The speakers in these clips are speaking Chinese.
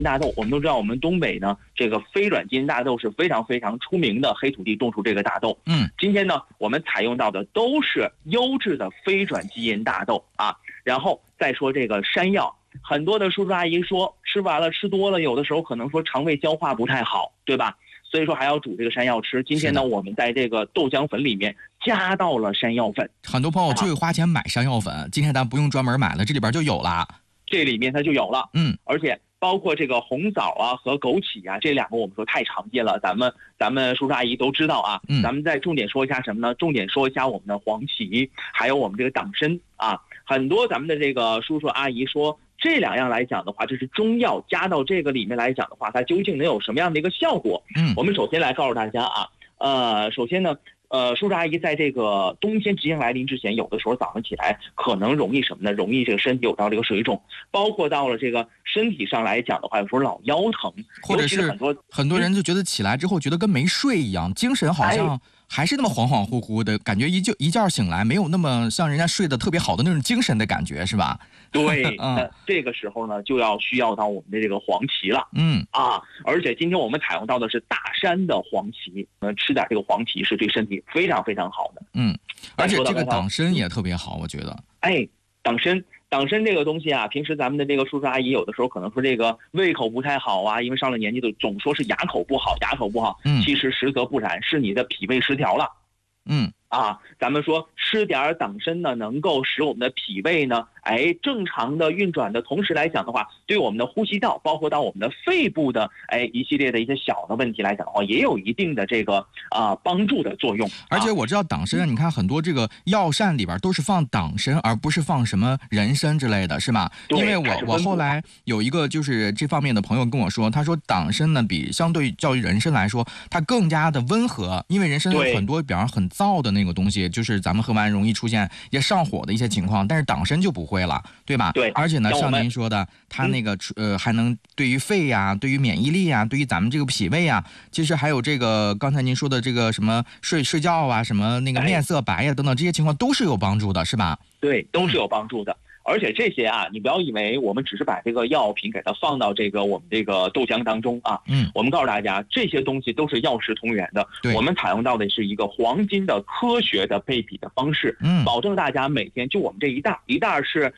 大豆，我们都知道，我们东北呢，这个非软基因大豆是非常非常出名的，黑土地种出这个大豆。今天呢，我们采用到的都是优质的非转基因大豆啊。然后再说这个山药，很多的叔叔阿姨说吃完了吃多了，有的时候可能说肠胃消化不太好，对吧？所以说还要煮这个山药吃。今天呢，我们在这个豆浆粉里面加到了山药粉。 很多朋友就会花钱买山药粉，今天咱不用专门买了，这里边就有了。 这里面它就有了，而且包括这个红枣啊和枸杞啊，这两个我们说太常见了，咱们叔叔阿姨都知道啊。咱们再重点说一下什么呢？重点说一下我们的黄芪，还有我们这个党参啊。很多咱们的这个叔叔阿姨说，这两样来讲的话，这是中药加到这个里面来讲的话，它究竟能有什么样的一个效果？我们首先来告诉大家啊，首先呢。叔叔阿姨在这个冬天即将来临之前，有的时候早上起来可能容易什么呢？容易这个身体有到这个水肿，包括到了这个身体上来讲的话，有时候老腰疼， 或者是很多人就觉得起来之后觉得跟没睡一样，精神好像还是那么恍恍惚惚的感觉，一觉醒来没有那么像人家睡得特别好的那种精神的感觉，是吧？ 对，那这个时候呢，就要需要到我们的这个黄芪了。而且今天我们采用到的是大山的黄芪，吃点这个黄芪是对身体非常非常好的。 而且这个党参也特别好，我觉得。 党参这个东西啊，平时咱们的这个叔叔阿姨有的时候可能说这个胃口不太好啊，因为上了年纪的总说是牙口不好。其实实则不然，是你的脾胃失调了。咱们说吃点党参呢，能够使我们的脾胃呢，正常的运转的同时来讲的话，对我们的呼吸道，包括到我们的肺部的一系列的一些小的问题来讲的话，也有一定的这个帮助的作用。 而且我知道党参，你看很多这个药膳里边都是放党参，而不是放什么人参之类的，是吧？因为我后来有一个就是这方面的朋友跟我说，他说党参呢比相对较于人参来说，它更加的温和，因为人参有很多比方很燥的那个东西，就是咱们喝完容易出现也上火的一些情况，但是党参就不会了，对吧？ 对。 而且呢，像您说的，它那个还能对于肺呀、对于免疫力呀、对于咱们这个脾胃呀，其实还有这个刚才您说的这个什么睡觉啊，什么那个面色白呀等等这些情况都是有帮助的，是吧？ 对，都是有帮助的。而且这些你不要以为我们只是把这个药品给它放到这个我们这个豆浆当中啊。我们告诉大家，这些东西都是药食同源的。我们采用到的是一个黄金的科学的配比的方式，保证大家每天就我们这一袋是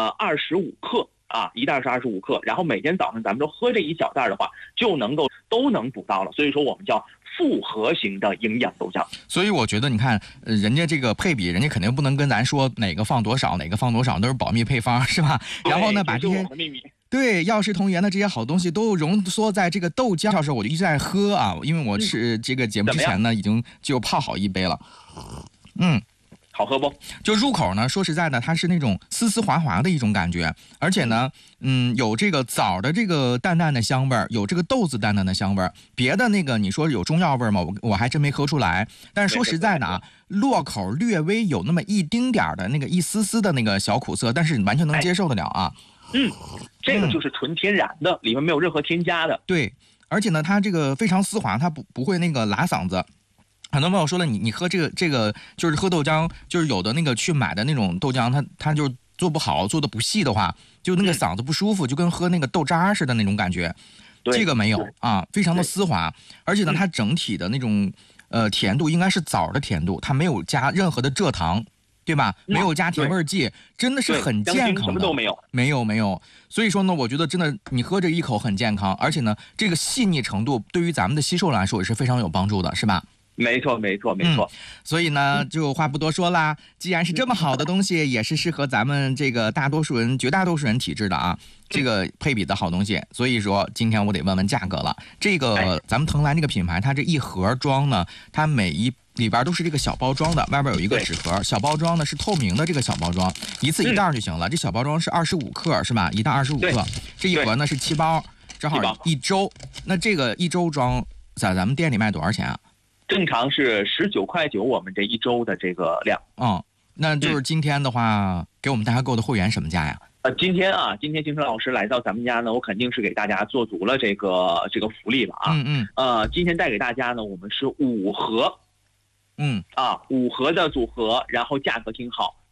25克。一袋是25克，然后每天早上咱们都喝这一小袋的话，就能够都能补到了。所以说我们叫复合型的营养豆浆。 所以我觉得你看人家这个配比，人家肯定不能跟咱说哪个放多少，哪个放多少，都是保密配方，是吧？然后呢，把这些对药食同源的这些好东西都浓缩在这个豆浆上时候，我就一直在喝啊，因为我是这个节目之前呢已经就泡好一杯了。 好喝不？ 就入口呢，说实在的，它是那种丝丝滑滑的一种感觉，而且呢，有这个枣的这个淡淡的香味儿，有这个豆子淡淡的香味儿。别的那个你说有中药味儿吗？我还真没喝出来。但是说实在的落口略微有那么一丁点儿的那个一丝丝的那个小苦涩，但是你完全能接受得了啊。 这个就是纯天然的，里面没有任何添加的。 对，而且呢，它这个非常丝滑，它不会那个拉嗓子。很多朋友说了，你喝这个就是喝豆浆，就是有的那个去买的那种豆浆，它就做不好，做的不细的话，就那个嗓子不舒服，就跟喝那个豆渣似的那种感觉。这个没有非常的丝滑，而且呢，它整体的那种甜度应该是枣的甜度，它没有加任何的蔗糖，对吧？没有加甜味剂，真的是很健康的。 什么都没有。 没有。所以说呢，我觉得真的你喝这一口很健康，而且呢，这个细腻程度对于咱们的吸收来说也是非常有帮助的，是吧？ 没错。 所以呢，就话不多说啦。既然是这么好的东西，也是适合咱们这个绝大多数人体质的啊，这个配比的好东西。所以说，今天我得问问价格了。这个咱们藤兰这个品牌，它这一盒装呢，它每一里边都是这个小包装的，外边有一个纸盒。小包装呢是透明的，这个小包装一次一袋就行了。这小包装是25克，是吧？一袋25克。这一盒呢是7包，正好1周。那这个1周装在咱们店里卖多少钱啊？ 正常是19.9块，我们这一周的这个量。 那就是今天的话，给我们大家购的会员什么价呀？ 今天金春老师来到咱们家呢，我肯定是给大家做足了这个福利了啊。今天带给大家呢，我们是5盒，5盒的组合，然后价格挺好。